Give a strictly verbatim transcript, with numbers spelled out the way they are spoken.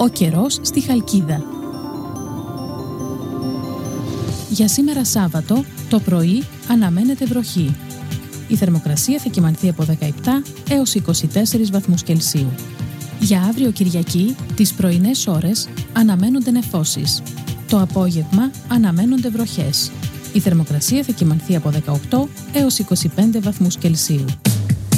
Ο καιρός στη Χαλκίδα. Για σήμερα Σάββατο, το πρωί αναμένεται βροχή. Η θερμοκρασία θα κυμανθεί από δεκαεπτά έως είκοσι τέσσερις βαθμούς Κελσίου. Για αύριο Κυριακή, τις πρωινές ώρες αναμένονται νεφώσεις. Το απόγευμα αναμένονται βροχές. Η θερμοκρασία θα κυμανθεί από δεκαοκτώ έως είκοσι πέντε βαθμούς Κελσίου.